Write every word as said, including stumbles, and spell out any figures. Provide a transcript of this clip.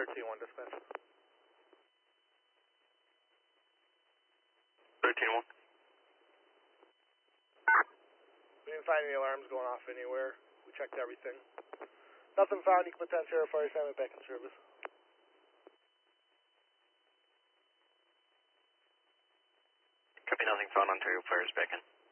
thirteen one dispatch. thirteen one. We didn't find any alarms going off anywhere. We checked everything. Nothing found. You can put that Sierra Fire Assignment back in service. Copy, nothing found. Ontario Fire is back in.